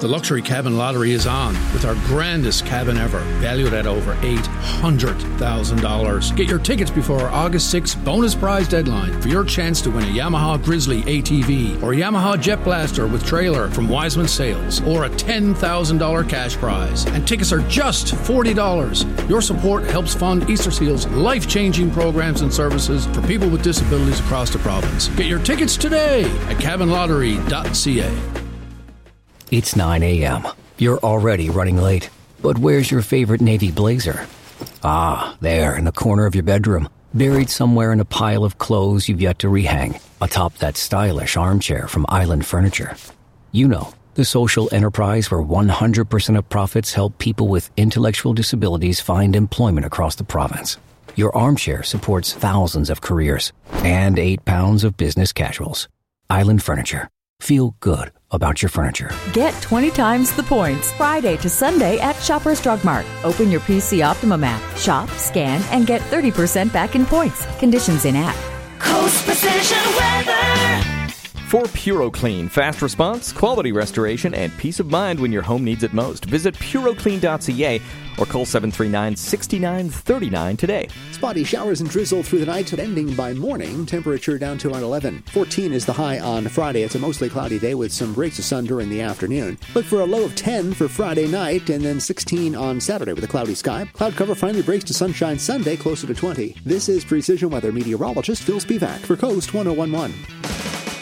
The Luxury Cabin Lottery is on with our grandest cabin ever, valued at over $800,000. Get your tickets before our August 6th bonus prize deadline for your chance to win a Yamaha Grizzly ATV or a Yamaha Jet Blaster with trailer from Wiseman Sales or a $10,000 cash prize. And tickets are just $40. Your support helps fund Easter Seal's life-changing programs and services for people with disabilities across the province. Get your tickets today at cabinlottery.ca. It's 9 a.m. You're already running late. But where's your favorite navy blazer? Ah, there in the corner of your bedroom, buried somewhere in a pile of clothes you've yet to rehang, atop that stylish armchair from Island Furniture. You know, the social enterprise where 100% of profits help people with intellectual disabilities find employment across the province. Your armchair supports thousands of careers and 8 pounds of business casuals. Island Furniture. Feel good about your furniture. Get 20 times the points Friday to Sunday at Shoppers Drug Mart. Open your PC Optimum app, shop, scan, and get 30% back in points. Conditions in app. Coast Precision Weather. For PuroClean, fast response, quality restoration, and peace of mind when your home needs it most. Visit puroclean.ca or call 739-6939 today. Spotty showers and drizzle through the night, ending by morning. Temperature down to around 11. 14 is the high on Friday. It's a mostly cloudy day with some breaks of sun during the afternoon. Look for a low of 10 for Friday night and then 16 on Saturday with a cloudy sky. Cloud cover finally breaks to sunshine Sunday, closer to 20. This is Precision Weather meteorologist Phil Spivak for Coast 1011.